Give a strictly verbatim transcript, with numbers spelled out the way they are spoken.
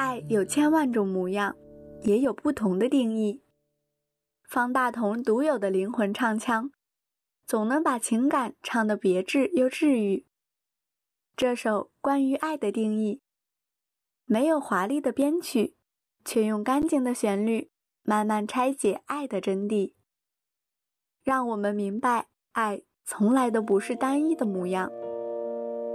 爱有千万种模样，也有不同的定义。方大同独有的灵魂唱腔，总能把情感唱得别致又治愈。这首关于爱的定义，没有华丽的编曲，却用干净的旋律慢慢拆解爱的真谛，让我们明白，爱从来都不是单一的模样。